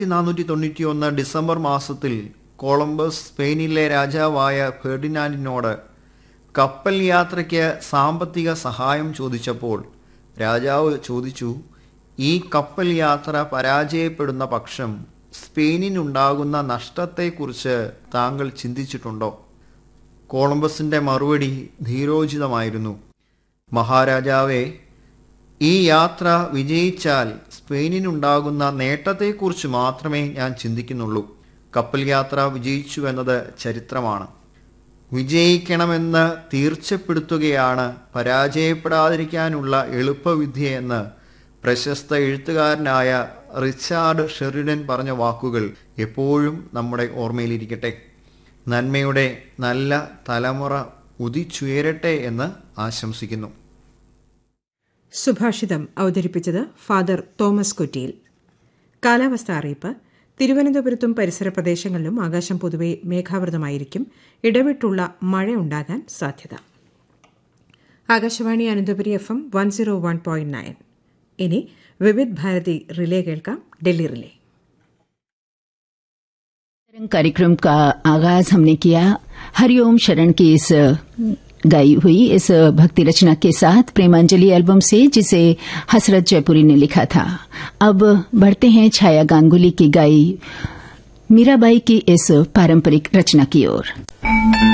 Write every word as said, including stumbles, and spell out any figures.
നാനൂറ്റി തൊണ്ണൂറ്റി ഒന്ന് ഡിസംബർ മാസത്തിൽ കൊളംബസ് സ്പെയിനിലെ രാജാവായ ഫെർഡിനാൻഡിനോട് കപ്പൽ യാത്രയ്ക്ക് സാമ്പത്തിക സഹായം ചോദിച്ചപ്പോൾ രാജാവ് ചോദിച്ചു, ഈ കപ്പൽ യാത്ര പരാജയപ്പെടുന്ന പക്ഷം സ്പെയിനിനുണ്ടാകുന്ന നഷ്ടത്തെക്കുറിച്ച് താങ്കൾ ചിന്തിച്ചിട്ടുണ്ടോ? കൊളംബസിന്റെ മറുപടി ധീരോചിതമായിരുന്നു. മഹാരാജാവേ, ഈ യാത്ര വിജയിച്ചാൽ സ്പെയിനിനുണ്ടാകുന്ന നേട്ടത്തെക്കുറിച്ച് മാത്രമേ ഞാൻ ചിന്തിക്കുന്നുള്ളൂ. കപ്പൽ യാത്ര വിജയിച്ചു എന്നത് ചരിത്രമാണ്. വിജയിക്കണമെന്ന് തീർച്ചപ്പെടുത്തുകയാണ് പരാജയപ്പെടാതിരിക്കാനുള്ള എളുപ്പവിദ്യയെന്ന് പ്രശസ്ത എഴുത്തുകാരനായ റിച്ചാർഡ് ഷെറിഡൻ പറഞ്ഞ വാക്കുകൾ എപ്പോഴും നമ്മുടെ ഓർമ്മയിലിരിക്കട്ടെ. നന്മയുടെ നല്ല തലമുറ ഉദിച്ചുയരട്ടെ എന്ന് ആശംസിക്കുന്നു. സുഭാഷിതം അവതരിപ്പിച്ചത് ഫാദർ തോമസ് കൊറ്റിയിൽ. കാലാവസ്ഥ അറിയിപ്പ്. തിരുവനന്തപുരത്തും പരിസര പ്രദേശങ്ങളിലും ആകാശം പൊതുവെ മേഘാവൃതമായിരിക്കും. ഇടവിട്ടുള്ള മഴയുണ്ടാകാൻ സാധ്യത. Akashvani Ananthapuri F M one zero one point nine. ഇനി വിവിധ് ഭാരതി റിലേ കേൾക്കാം. ഡൽഹി റിലേ कार्यक्रम का आगाज हमने किया हरिओम शरण की इस गाई हुई इस भक्ति रचना के साथ प्रेमांजलि एल्बम से, जिसे हसरत जयपुरी ने लिखा था. अब बढ़ते हैं छाया गांगुली की गाई मीराबाई की इस पारंपरिक रचना की ओर.